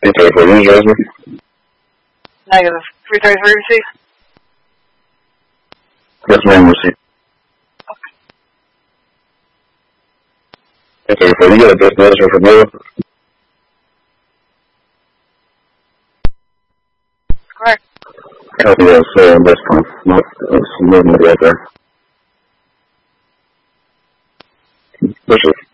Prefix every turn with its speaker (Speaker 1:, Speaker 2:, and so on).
Speaker 1: 834, unit driver.
Speaker 2: Negative. 333 receive.
Speaker 1: Yes, ma'am, receive.
Speaker 2: Okay.
Speaker 1: 834, you got a destination for Miller?
Speaker 2: Correct.
Speaker 1: Copy that, that's fine. No, it's moving right there. Push it.